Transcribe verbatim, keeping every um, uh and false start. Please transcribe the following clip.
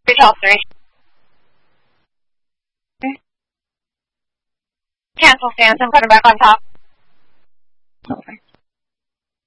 Retail three. Cancel stance, I'm putting back on top. Okay.